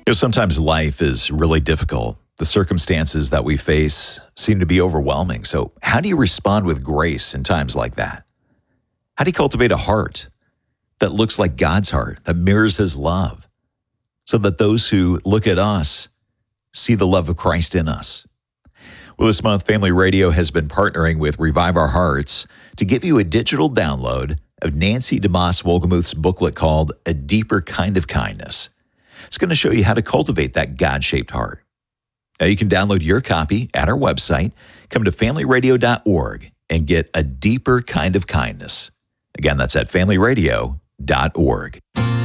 Sometimes life is really difficult. The circumstances that we face seem to be overwhelming. So, how do you respond with grace in times like that? How do you cultivate a heart that looks like God's heart, that mirrors His love, so that those who look at us see the love of Christ in us? Well, this month, Family Radio has been partnering with Revive Our Hearts to give you a digital download of Nancy DeMoss Wolgemuth's booklet called A Deeper Kind of Kindness. It's going to show you how to cultivate that God-shaped heart. Now, you can download your copy at our website. Come to familyradio.org and get A Deeper Kind of Kindness. Again, that's at familyradio.org.